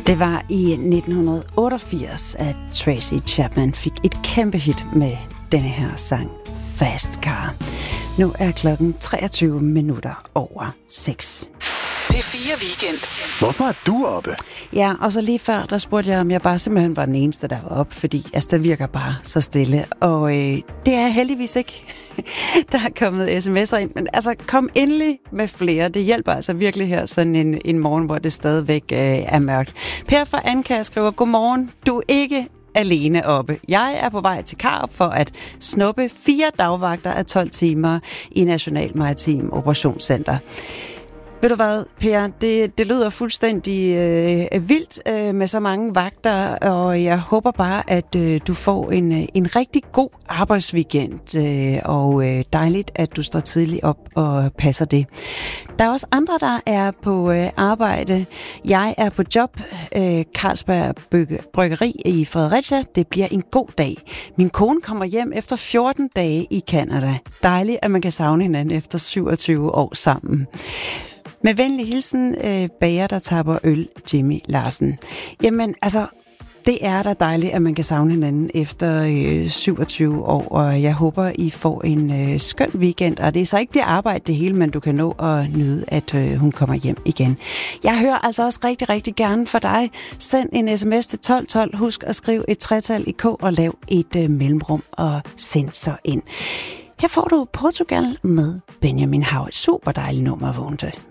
Det var i 1988, at Tracy Chapman fik et kæmpe hit med denne her sang, Fast Car. Nu er klokken 23 minutter over 6. P4 Weekend. Hvorfor er du oppe? Ja, og så lige før, der spurgte jeg, om jeg bare simpelthen var den eneste, der var oppe, fordi der virker bare så stille. Og det er heldigvis ikke. Der er kommet sms'er ind, men altså kom endelig med flere. Det hjælper altså virkelig her sådan en morgen, hvor det stadigvæk er mørkt. Per fra Anka skriver, godmorgen, du er ikke alene oppe. Jeg er på vej til Karup for at snuppe 4 dagvagter af 12 timer i National Maritim Operationscenter. Ved du hvad, Per, det lyder fuldstændig vildt med så mange vagter, og jeg håber bare, at du får en rigtig god arbejdsweekend, og dejligt, at du står tidligt op og passer det. Der er også andre, der er på arbejde. Jeg er på job, Carlsberg Bryggeri i Fredericia. Det bliver en god dag. Min kone kommer hjem efter 14 dage i Canada. Dejligt, at man kan savne hinanden efter 27 år sammen. Med venlig hilsen, bager, der tapper øl, Jimmy Larsen. Jamen, altså, det er da dejligt, at man kan savne hinanden efter 27 år, og jeg håber, I får en skøn weekend, og det så ikke bliver arbejde det hele, men du kan nå at nyde, at hun kommer hjem igen. Jeg hører altså også rigtig, rigtig gerne for dig. Send en sms til 1212. Husk at skrive et tretal i K og lav et mellemrum og send så ind. Her får du Portugal med Benjamin Hav. Et super dejligt nummer at vågne til.